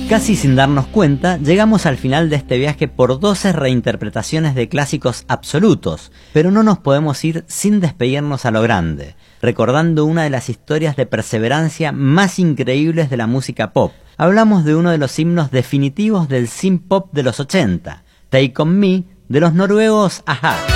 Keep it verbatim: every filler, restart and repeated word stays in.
Casi sin darnos cuenta, llegamos al final de este viaje por doce reinterpretaciones de clásicos absolutos, pero no nos podemos ir sin despedirnos a lo grande, recordando una de las historias de perseverancia más increíbles de la música pop. Hablamos de uno de los himnos definitivos del synth pop de los ochenta, Take On Me, de los noruegos a-ha.